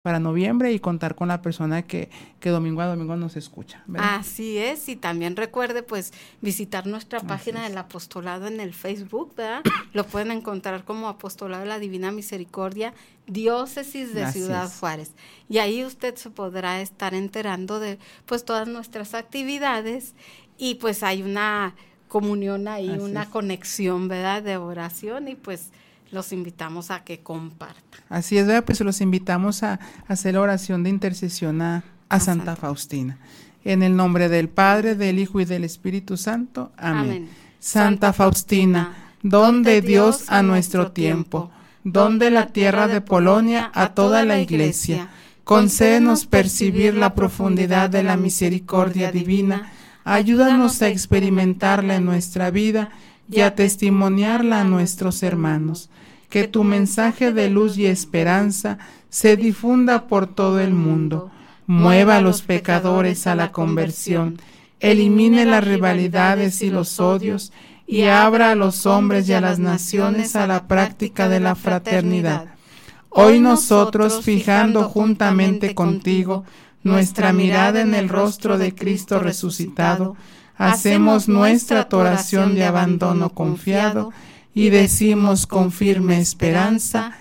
para noviembre y contar con la persona que domingo a domingo nos escucha, ¿verdad? Así es, y también recuerde pues visitar nuestra página del apostolado en el Facebook, ¿verdad? Lo pueden encontrar como Apostolado de la Divina Misericordia, Diócesis de Ciudad Juárez. Y ahí usted se podrá estar enterando de pues todas nuestras actividades y pues hay una comunión ahí, una conexión, ¿verdad? De oración y pues los invitamos a que compartan. Así es, ¿verdad? Pues los invitamos a hacer la oración de intercesión a Santa Faustina. En el nombre del Padre, del Hijo y del Espíritu Santo. Amén. Santa Faustina, don de Dios a nuestro tiempo, don de la tierra de Polonia a toda la Iglesia, concédenos percibir la profundidad de la misericordia divina, ayúdanos a experimentarla en nuestra vida y a testimoniarla a nuestros hermanos. Que tu mensaje de luz y esperanza se difunda por todo el mundo, mueva a los pecadores a la conversión, elimine las rivalidades y los odios, y abra a los hombres y a las naciones a la práctica de la fraternidad. Hoy nosotros, fijando juntamente contigo nuestra mirada en el rostro de Cristo resucitado, hacemos nuestra oración de abandono confiado, y decimos con firme esperanza: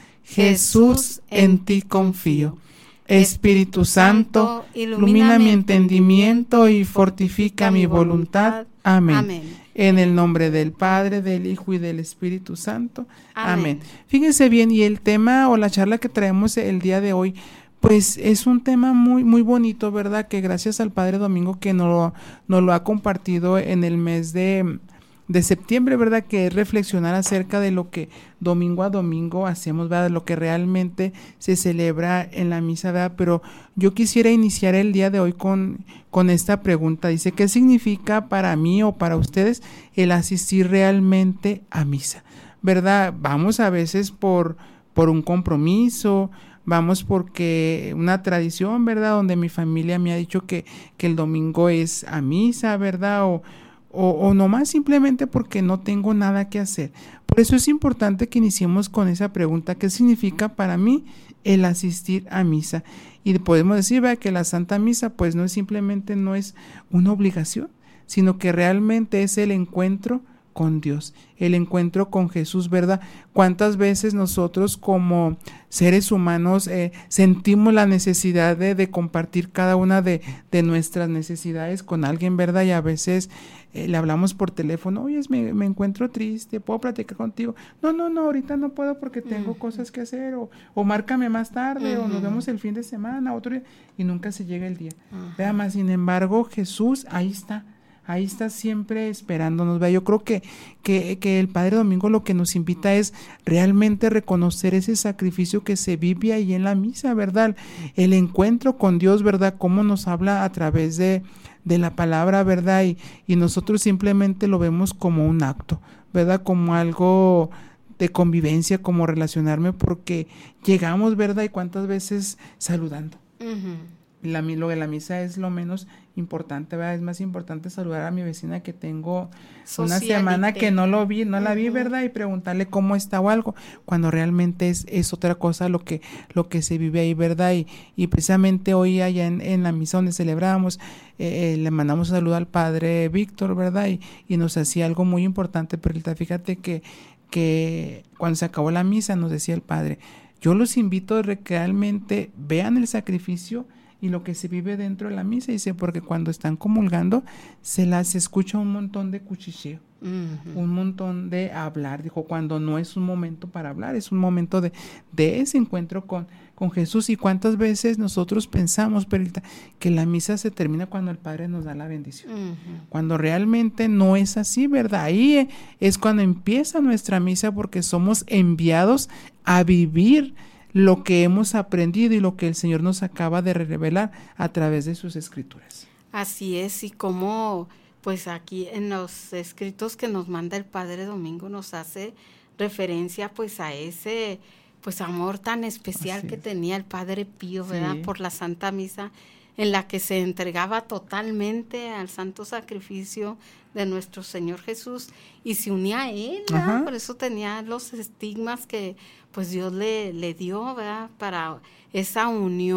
Jesús, en ti confío. Espíritu Santo, ilumina mi entendimiento y fortifica mi voluntad. Amén. En el nombre del Padre, del Hijo y del Espíritu Santo. Amén. Fíjense bien, y el tema o la charla que traemos el día de hoy, pues es un tema muy, muy bonito, ¿verdad? Que gracias al Padre Domingo que nos lo ha compartido en el mes de septiembre, ¿verdad? Que es reflexionar acerca de lo que domingo a domingo hacemos, ¿verdad? De lo que realmente se celebra en la misa, ¿verdad? Pero yo quisiera iniciar el día de hoy con esta pregunta. Dice, ¿qué significa para mí o para ustedes el asistir realmente a misa? ¿Verdad? Vamos a veces por un compromiso, vamos porque una tradición, ¿verdad? Donde mi familia me ha dicho que el domingo es a misa, ¿verdad? O nomás simplemente porque no tengo nada que hacer. Por eso es importante que iniciemos con esa pregunta: ¿qué significa para mí el asistir a misa? Y podemos decir, ¿verdad?, que la Santa Misa pues no es una obligación, sino que realmente es el encuentro con Dios, el encuentro con Jesús, ¿verdad? ¿Cuántas veces nosotros como seres humanos sentimos la necesidad de compartir cada una de nuestras necesidades con alguien, ¿verdad? Y a veces le hablamos por teléfono: oye, me encuentro triste, ¿puedo platicar contigo? No, ahorita no puedo porque tengo cosas que hacer, o márcame más tarde, o nos vemos el fin de semana, otro día, y nunca se llega el día. Vea, más sin embargo, Jesús ahí está siempre esperándonos, ¿verdad? Yo creo que el Padre Domingo lo que nos invita es realmente reconocer ese sacrificio que se vive ahí en la misa, ¿verdad? El encuentro con Dios, ¿verdad? Cómo nos habla a través de la palabra, ¿verdad? Y nosotros simplemente lo vemos como un acto, ¿verdad? Como algo de convivencia, como relacionarme, porque llegamos, ¿verdad? Y cuántas veces saludando. Lo de la misa es lo menos importante, ¿verdad? Es más importante saludar a mi vecina que tengo una semana que no la vi, ¿verdad? Y preguntarle cómo está o algo, cuando realmente es otra cosa lo que se vive ahí, ¿verdad? Y precisamente hoy allá en la misa donde celebramos, le mandamos un saludo al Padre Víctor, ¿verdad? Y nos hacía algo muy importante, pero fíjate que cuando se acabó la misa nos decía el Padre: yo los invito a que realmente vean el sacrificio y lo que se vive dentro de la misa. Dice, porque cuando están comulgando se escucha un montón de cuchicheo, un montón de hablar. Dijo, cuando no es un momento para hablar, es un momento de ese encuentro con Jesús. Y cuántas veces nosotros pensamos, Perlita, que la misa se termina cuando el Padre nos da la bendición, cuando realmente no es así, ¿verdad? Ahí es cuando empieza nuestra misa, porque somos enviados a vivir lo que hemos aprendido y lo que el Señor nos acaba de revelar a través de sus escrituras. Así es, y como pues aquí en los escritos que nos manda el Padre Domingo nos hace referencia pues a ese pues amor tan especial que tenía el Padre Pío, ¿verdad? Sí. Por la Santa Misa, en la que se entregaba totalmente al santo sacrificio de nuestro Señor Jesús y se unía a Él, ¿verdad? Por eso tenía los estigmas que pues Dios le dio, ¿verdad? Para esa unión